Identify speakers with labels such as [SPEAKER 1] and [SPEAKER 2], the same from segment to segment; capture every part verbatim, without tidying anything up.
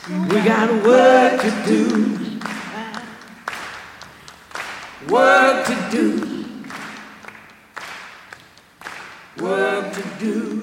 [SPEAKER 1] We got work to do. Work to do. Work to do.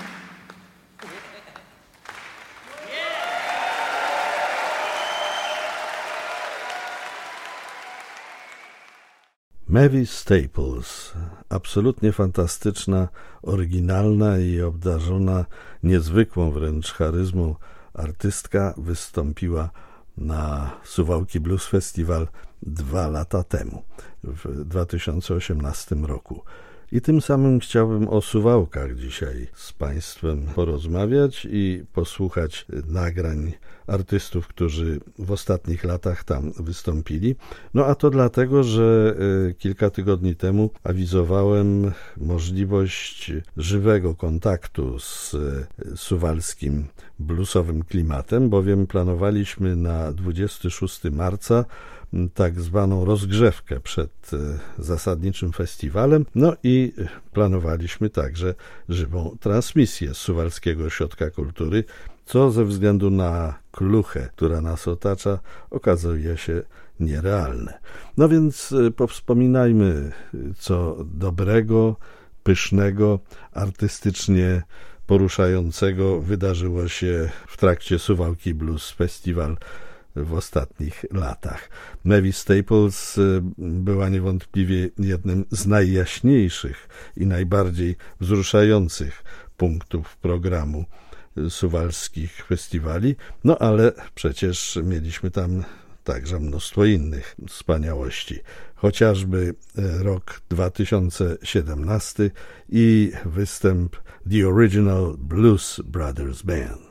[SPEAKER 2] Mavis Staples, absolutnie fantastyczna, oryginalna i obdarzona niezwykłą wręcz charyzmą artystka, wystąpiła na Suwałki Blues Festival dwa lata temu, w dwa tysiące osiemnastym roku. I tym samym chciałbym o Suwałkach dzisiaj z Państwem porozmawiać i posłuchać nagrań artystów, którzy w ostatnich latach tam wystąpili. No a to dlatego, że kilka tygodni temu awizowałem możliwość żywego kontaktu z suwalskim bluesowym klimatem, bowiem planowaliśmy na dwudziestego szóstego marca tak zwaną rozgrzewkę przed zasadniczym festiwalem, no i planowaliśmy także żywą transmisję z Suwalskiego Ośrodka Kultury, co ze względu na kluchę, która nas otacza, okazuje się nierealne. No więc powspominajmy, co dobrego, pysznego, artystycznie poruszającego wydarzyło się w trakcie Suwałki Blues Festival w ostatnich latach. Mavis Staples była niewątpliwie jednym z najjaśniejszych i najbardziej wzruszających punktów programu suwalskich festiwali, no ale przecież mieliśmy tam także mnóstwo innych wspaniałości. Chociażby rok dwa tysiące siedemnasty i występ The Original Blues Brothers Band.